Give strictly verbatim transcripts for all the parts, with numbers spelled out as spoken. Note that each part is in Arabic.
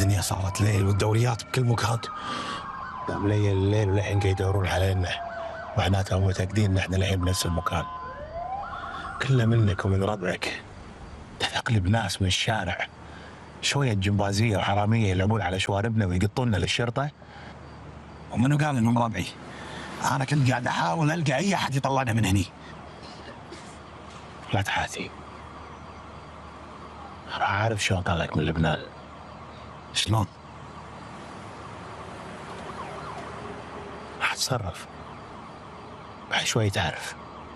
الدنيا صارت ليل والدوريات بكل مكان. دام ليل الليل وللحين قاعد يدورون علينا، معناته هم متأكدين ان احنا الحين بنفس المكان. كله منك ومن ربعك تثقلب ناس من الشارع، شوية جمبازية وحرامية يلعبون على شواربنا ويقطوننا للشرطة. ومنو قال انهم ربعي؟ انا كنت قاعد احاول القى اي احد يطلعنا من هني. لا تحاتي، راح اعرف شلون طلعك من لبنان. شلون؟ راح اتصرف بعد شوي تعرف.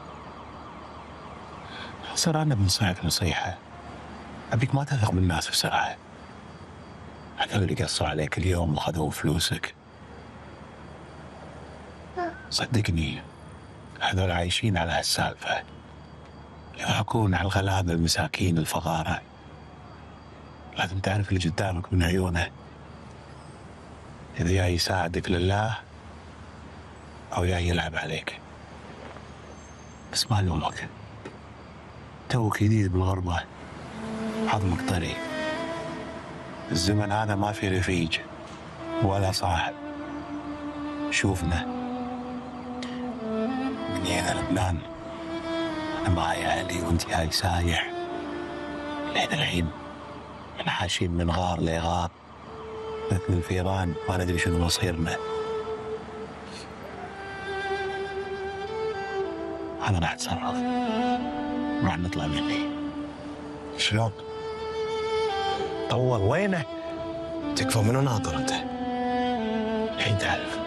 صار انا بنصيحك نصيحة، ابيك ما تثق بالناس بسرعة. هذول اللي قصوا عليك اليوم وخذوا فلوسك، صدقني هذول عايشين على هالسالفة، يضحكون على الغلابة المساكين الفقراء. لازم تعرف اللي قدامك من عيونه، إذا جاي يساعدك لله أو جاي يلعب عليك. بس ما ألومك، توك جديد بالغربة، حظمك طري. الزمن هذا ما في رفيج ولا صاحب. شوفنا من جينا لبنان، أنا معي أهلي وأنت جاي سايح، لين الحين منحاشين من غار لغار، مثل الفيران ما ندري شنو مصيرنا. أنا راح أتصرف، راح نطلع مني. شلون؟ طول وينه؟ تكفى منو ناطر انت؟ الحين تعرف.